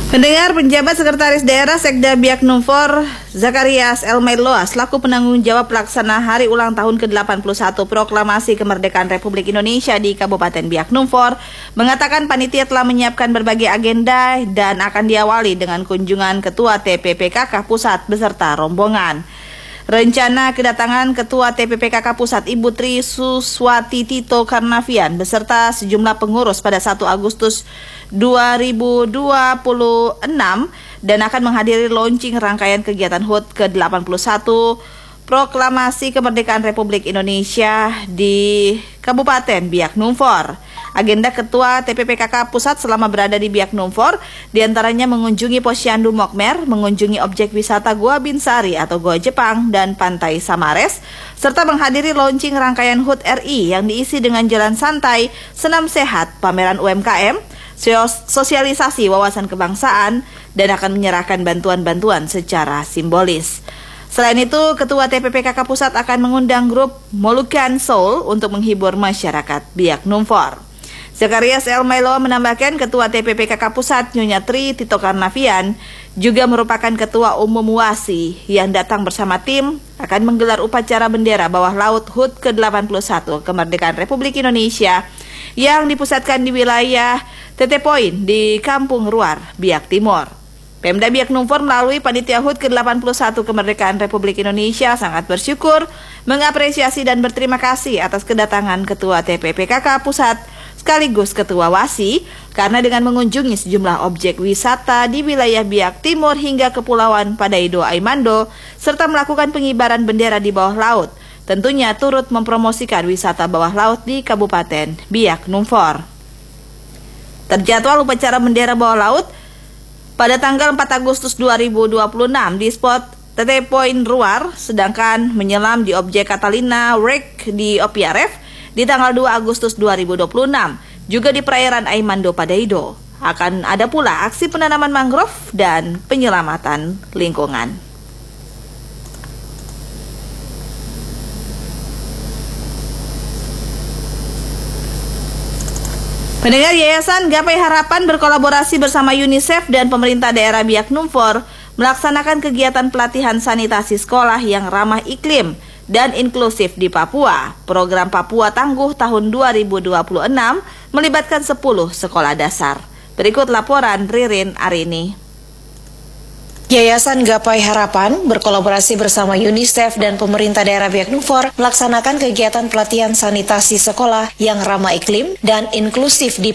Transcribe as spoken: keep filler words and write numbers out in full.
Pendengar, penjabat Sekretaris Daerah Sekda Biak Numfor Zakarias Elmailoa selaku penanggung jawab pelaksana hari ulang tahun ke delapan puluh satu Proklamasi Kemerdekaan Republik Indonesia di Kabupaten Biak Numfor mengatakan panitia telah menyiapkan berbagai agenda dan akan diawali dengan kunjungan Ketua T P P K K Pusat beserta rombongan. Rencana kedatangan Ketua T P P K K Pusat Ibu Tri Suswati Tito Karnavian beserta sejumlah pengurus pada satu Agustus dua ribu dua puluh enam dan akan menghadiri launching rangkaian kegiatan H U T ke delapan puluh satu Proklamasi Kemerdekaan Republik Indonesia di Kabupaten Biak Numfor. Agenda Ketua T P P K K Pusat selama berada di Biak Numfor diantaranya mengunjungi Posyandu Mokmer, mengunjungi objek wisata Goa Binsari atau Goa Jepang dan Pantai Samares, serta menghadiri launching rangkaian H U T R I yang diisi dengan jalan santai, senam sehat, pameran U M K M, sosialisasi wawasan kebangsaan, dan akan menyerahkan bantuan-bantuan secara simbolis. Selain itu, Ketua T P P K K Pusat akan mengundang grup Moluccan Soul untuk menghibur masyarakat Biak Numfor. Zakarias Elmailoa menambahkan Ketua T P P K K Pusat Nyonya Tri Tito Karnavian juga merupakan Ketua Umum WASI yang datang bersama tim akan menggelar upacara bendera bawah laut H U T ke delapan puluh satu Kemerdekaan Republik Indonesia yang dipusatkan di wilayah T T Point di Kampung Ruar, Biak Timur. Pemda Biak Numfor melalui Panitia H U T ke delapan puluh satu Kemerdekaan Republik Indonesia sangat bersyukur, mengapresiasi dan berterima kasih atas kedatangan Ketua T P P K K Pusat sekaligus Ketua WASI karena dengan mengunjungi sejumlah objek wisata di wilayah Biak Timur hingga Kepulauan Padaido Aimando serta melakukan pengibaran bendera di bawah laut, tentunya turut mempromosikan wisata bawah laut di Kabupaten Biak Numfor. Terjadwal upacara bendera bawah laut pada tanggal empat Agustus dua ribu dua puluh enam di spot T T Point Ruar, sedangkan menyelam di objek Catalina Wreck di O P R F di tanggal dua Agustus dua ribu dua puluh enam, juga di perairan Aimando Padaido. Akan ada pula aksi penanaman mangrove dan penyelamatan lingkungan. Pendengar, Yayasan Gapai Harapan berkolaborasi bersama UNICEF dan pemerintah daerah Biak Numfor melaksanakan kegiatan pelatihan sanitasi sekolah yang ramah iklim dan inklusif di Papua. Program Papua Tangguh tahun dua ribu dua puluh enam melibatkan sepuluh sekolah dasar. Berikut laporan Ririn Arini. Yayasan Gapai Harapan berkolaborasi bersama UNICEF dan pemerintah daerah Biak Numfor melaksanakan kegiatan pelatihan sanitasi sekolah yang ramah iklim dan inklusif di